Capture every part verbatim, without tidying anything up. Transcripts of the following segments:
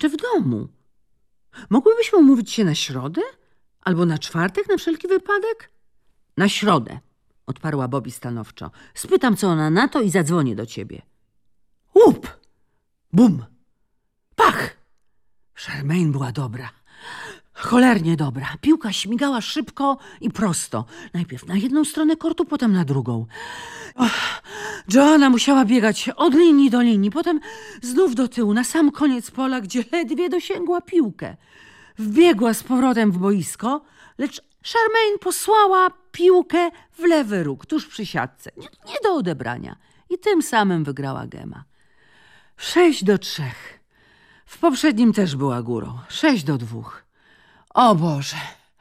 jeszcze w domu. Mogłybyśmy umówić się na środę? Albo na czwartek na wszelki wypadek? Na środę, odparła Bobby stanowczo. Spytam, co ona na to i zadzwonię do ciebie. Łup! Bum! Pach! Charmaine była dobra. Cholernie dobra. Piłka śmigała szybko i prosto. Najpierw na jedną stronę kortu, potem na drugą. Och, Joanna musiała biegać od linii do linii, potem znów do tyłu, na sam koniec pola, gdzie ledwie dosięgła piłkę. Wbiegła z powrotem w boisko, lecz Charmaine posłała piłkę w lewy róg, tuż przy siatce. Nie, nie do odebrania. I tym samym wygrała gema. Sześć do trzech. W poprzednim też była górą. Sześć do dwóch. O Boże.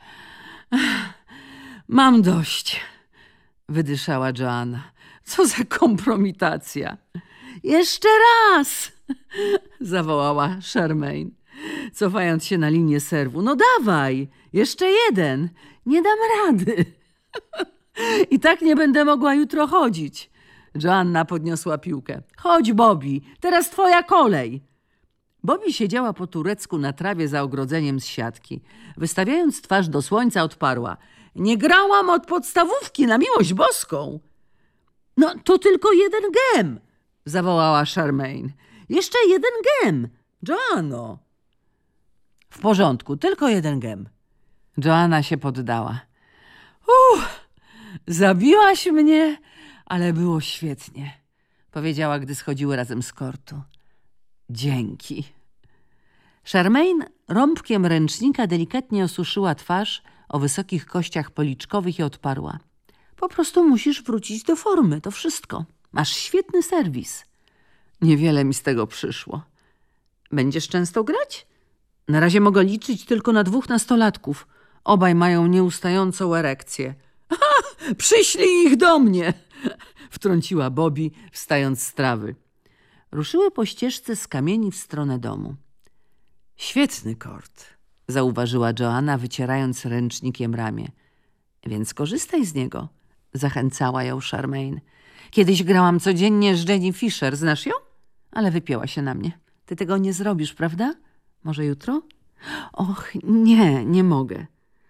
Mam dość, wydyszała Joanna. Co za kompromitacja. Jeszcze raz, zawołała Charmaine, cofając się na linię serwu. No dawaj, jeszcze jeden. Nie dam rady. I tak nie będę mogła jutro chodzić. Joanna podniosła piłkę. Chodź, Bobby, teraz twoja kolej. Bobby siedziała po turecku na trawie za ogrodzeniem z siatki. Wystawiając twarz do słońca, odparła. Nie grałam od podstawówki, na miłość boską. No to tylko jeden gem, zawołała Charmaine. Jeszcze jeden gem, Joanno. W porządku, tylko jeden gem. Joanna się poddała. Uff, zabiłaś mnie, ale było świetnie, powiedziała, gdy schodziły razem z kortu. Dzięki. Charmaine rąbkiem ręcznika delikatnie osuszyła twarz o wysokich kościach policzkowych i odparła. Po prostu musisz wrócić do formy, to wszystko. Masz świetny serwis. Niewiele mi z tego przyszło. Będziesz często grać? Na razie mogę liczyć tylko na dwóch nastolatków. Obaj mają nieustającą erekcję. Ha! Przyślij ich do mnie! Wtrąciła Bobby, wstając z trawy. Ruszyły po ścieżce z kamieni w stronę domu. Świetny kort, zauważyła Joanna, wycierając ręcznikiem ramię. Więc korzystaj z niego, zachęcała ją Charmaine. Kiedyś grałam codziennie z Jenny Fisher, znasz ją? Ale wypięła się na mnie. Ty tego nie zrobisz, prawda? Może jutro? Och, nie, nie mogę.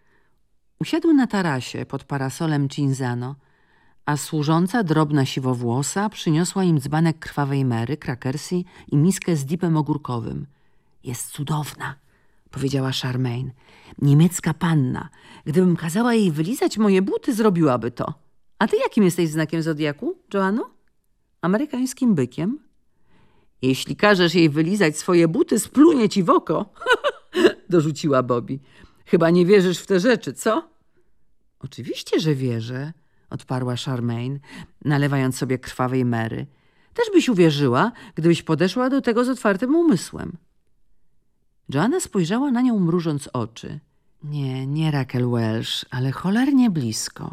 Usiadł na tarasie pod parasolem Cinzano, a służąca, drobna siwowłosa, przyniosła im dzbanek krwawej Mary, krakersy i miskę z dipem ogórkowym. Jest cudowna, powiedziała Charmaine. Niemiecka panna. Gdybym kazała jej wylizać moje buty, zrobiłaby to. A ty jakim jesteś znakiem zodiaku, Joanno? Amerykańskim bykiem. Jeśli każesz jej wylizać swoje buty, splunie ci w oko, dorzuciła Bobby. Chyba nie wierzysz w te rzeczy, co? Oczywiście, że wierzę, odparła Charmaine, nalewając sobie krwawej Mary. Też byś uwierzyła, gdybyś podeszła do tego z otwartym umysłem. Joanna spojrzała na nią, mrużąc oczy. Nie, nie Raquel Welch, ale cholernie blisko.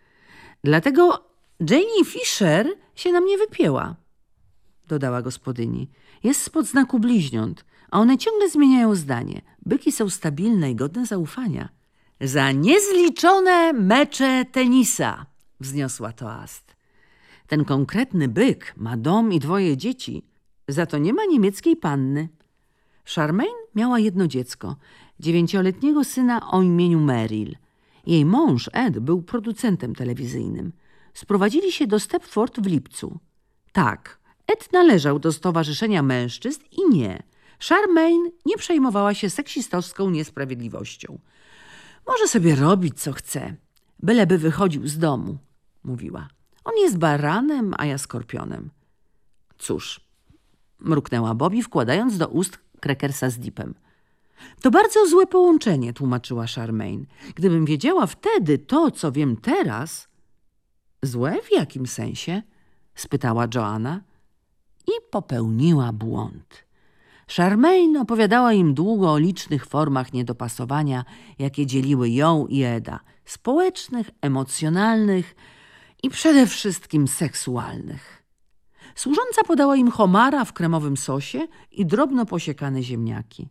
Dlatego Jenny Fisher się na mnie wypięła, dodała gospodyni. Jest spod znaku bliźniąt, a one ciągle zmieniają zdanie. Byki są stabilne i godne zaufania. Za niezliczone mecze tenisa, wzniosła toast. Ten konkretny byk ma dom i dwoje dzieci, za to nie ma niemieckiej panny. Charmaine miała jedno dziecko, dziewięcioletniego syna o imieniu Meryl. Jej mąż Ed był producentem telewizyjnym. Sprowadzili się do Stepford w lipcu. Tak, Ed należał do Stowarzyszenia Mężczyzn i nie. Charmaine nie przejmowała się seksistowską niesprawiedliwością. Może sobie robić, co chce, byleby wychodził z domu, mówiła. On jest baranem, a ja skorpionem. Cóż, mruknęła Bobby, wkładając do ust krakersa z dipem. To bardzo złe połączenie, tłumaczyła Charmaine. Gdybym wiedziała wtedy to, co wiem teraz... Złe w jakim sensie? Spytała Joanna i popełniła błąd. Charmaine opowiadała im długo o licznych formach niedopasowania, jakie dzieliły ją i Eda. Społecznych, emocjonalnych i przede wszystkim seksualnych. Służąca podała im homara w kremowym sosie i drobno posiekane ziemniaki.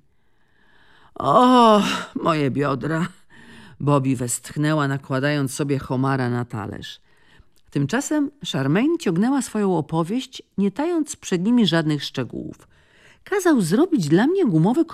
O, moje biodra! Bobby westchnęła, nakładając sobie homara na talerz. Tymczasem Charmaine ciągnęła swoją opowieść, nie tając przed nimi żadnych szczegółów. Kazał zrobić dla mnie gumowe